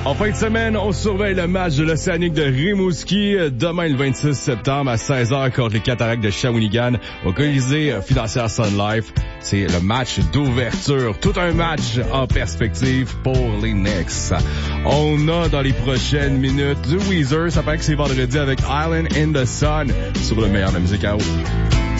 En fin de semaine, on surveille le match de l'Océanique de Rimouski. Demain, le 26 septembre, à 16h, contre les Cataractes de Shawinigan, au Colisée financière Sun Life. C'est le match d'ouverture. Tout un match en perspective pour les Knicks. On a dans les prochaines minutes du Weezer. Ça paraît que c'est vendredi avec Island in the Sun sur le meilleur de la musique à eau.